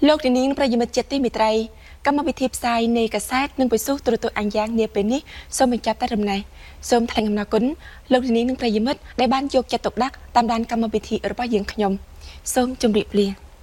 លោកនាងប្រិយមិត្តចិត្តទីមេត្រីកម្មវិធីផ្សាយនៃកាសែតនិងបិសុទូរទស្សន៍អញ្ញនាពេលនេះសូមបញ្ចប់តែដំណេះសូមថ្លែងអំណរគុណលោកនាងនិងប្រិយមិត្តដែលបានយកចិត្តទុកដាក់តាមដានកម្មវិធីរបស់យើងខ្ញុំសូមជម្រាបលា